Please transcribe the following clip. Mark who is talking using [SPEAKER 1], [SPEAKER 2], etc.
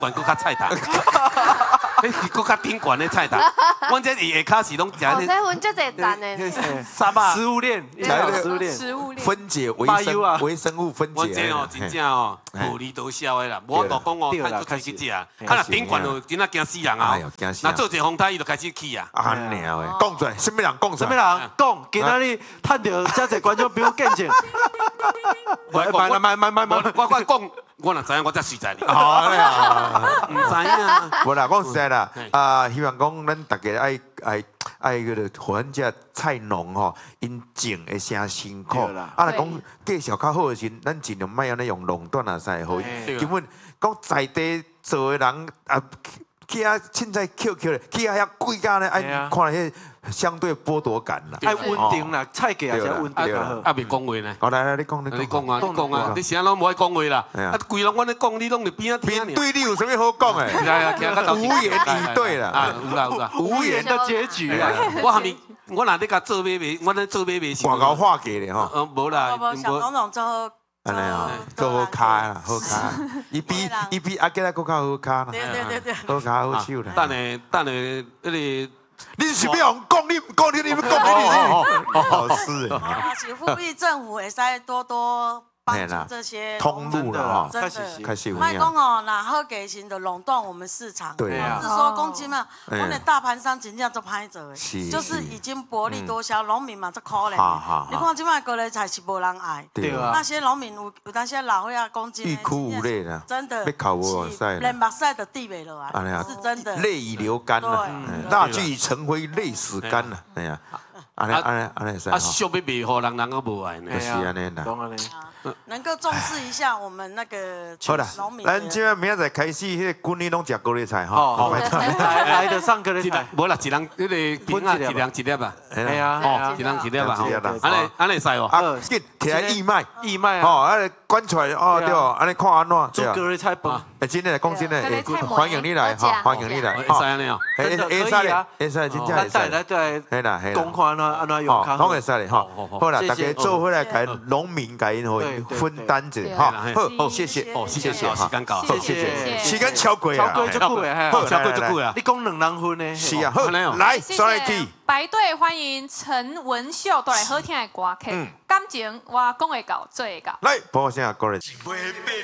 [SPEAKER 1] 管搁较菜头，迄是搁较顶悬的菜头。阮这下骹是拢食
[SPEAKER 2] 哦，
[SPEAKER 1] 迄
[SPEAKER 2] 这份就这赞的呢。
[SPEAKER 1] 沙巴
[SPEAKER 3] 食物链，
[SPEAKER 2] 食物链
[SPEAKER 4] 分解微生物分解。
[SPEAKER 1] 我这哦，真正哦，无厘头销的啦，无法度讲哦，太足开始食啊，啊若顶悬就真仔惊死人啊！那做一个风台，伊就开始起啊！
[SPEAKER 4] 啊娘诶，讲出来，什么人讲出
[SPEAKER 3] 什么
[SPEAKER 4] 来？
[SPEAKER 3] 人讲？今仔日趁到遮侪观众朋友见证，
[SPEAKER 4] 慢，
[SPEAKER 1] 我讲，我若知影，我才实在你。
[SPEAKER 4] 好啦，
[SPEAKER 1] 唔知影。
[SPEAKER 4] 无啦，讲实在啦，希望讲咱大家爱迄个互咱遮菜农吼，因种会诚辛苦。啊，若讲介绍较好的时，咱尽量莫安尼用垄断啊，才好。根本讲在地做的人啊。去啊！凊彩捡咧，去啊遐贵甲咧，爱看迄相对剥夺感啦。
[SPEAKER 3] 爱稳定啦，菜价也是稳定较好。
[SPEAKER 1] 啊，袂讲话呢？
[SPEAKER 4] 好来，你讲，
[SPEAKER 1] 你讲啊！你啥拢无爱讲话啦？啊，规人我咧讲，你拢伫边仔听。
[SPEAKER 4] 面对你有啥物好讲诶？无言以对啦。
[SPEAKER 1] 啊，有啦。
[SPEAKER 3] 无言的结局啊！
[SPEAKER 1] 我下面我若咧甲做买卖，我咧做买卖是。
[SPEAKER 4] 广告化给咧吼。
[SPEAKER 1] 无啦。
[SPEAKER 5] 小董总做。
[SPEAKER 4] 安尼哦，做好卡啦，好卡，伊比阿吉拉更较好卡啦，
[SPEAKER 5] 对，
[SPEAKER 4] 好卡好手啦。
[SPEAKER 1] 等下，迄个，
[SPEAKER 4] 你是要讲你唔讲你不讲你，好事。
[SPEAKER 5] 是呼吁政府会使多帮助这些
[SPEAKER 4] 通路了哈，
[SPEAKER 5] 真的
[SPEAKER 4] 开始有
[SPEAKER 5] 卖讲哦，那好给型的垄断我们市场，
[SPEAKER 4] 对啊，
[SPEAKER 5] 是说公斤嘛，我们大盘商真正做歹做的，就是已经薄利多销，农民嘛做可怜。你看今摆过来菜是无人爱，
[SPEAKER 4] 对啊，
[SPEAKER 5] 那些农民有当些老岁仔公斤，
[SPEAKER 4] 欲哭无泪啦，
[SPEAKER 5] 真的，
[SPEAKER 4] 要哭无塞，
[SPEAKER 5] 连目屎都滴袂落来，是真的，
[SPEAKER 4] 泪已流干了，蜡炬已成灰，泪始干了，哎呀。安尼是
[SPEAKER 1] 啊，俗要卖互人，人都无爱呢。
[SPEAKER 4] 是安尼啦。
[SPEAKER 5] 能够重视一下我们那个
[SPEAKER 4] 好啦，咱今晚明仔载开始，迄个军里拢食高丽菜哈。
[SPEAKER 3] 来的上高丽菜，
[SPEAKER 1] 无啦，一人迄个饼啊，一人一粒啊。
[SPEAKER 3] 系啊，
[SPEAKER 1] 哦，一人一粒啊。安尼使哦。
[SPEAKER 4] 啊，紧摕来义卖，
[SPEAKER 3] 啊。
[SPEAKER 4] 哦，啊，关出来哦，对哦，安尼看安怎？
[SPEAKER 3] 做高丽菜饭。
[SPEAKER 4] 真的，讲真的，欢迎你来哈，欢迎你来。
[SPEAKER 1] 会使安尼哦。
[SPEAKER 4] 会使咧，会使，真正会使。
[SPEAKER 3] 来，
[SPEAKER 4] 啦，
[SPEAKER 3] 公看安怎用较
[SPEAKER 4] 好，拢会使咧哈。好啦，大家做回来，甲农民甲因分担者哈。好，谢谢，谢谢哈。
[SPEAKER 1] 时间到，
[SPEAKER 4] 谢谢，时间超过啊，
[SPEAKER 3] 超过足久的，
[SPEAKER 1] 超过足久啊。
[SPEAKER 3] 你讲2人份呢？
[SPEAKER 4] 是啊，好，来，刷来去。
[SPEAKER 6] 排队欢迎陈文秀带来好听的歌曲，感情我讲会到，做会到。
[SPEAKER 4] 来，播声过来。